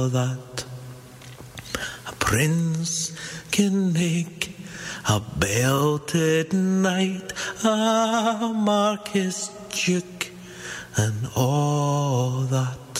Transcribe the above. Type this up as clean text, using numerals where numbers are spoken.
that a prince can make, a belted knight, a marquis, duke, and all that.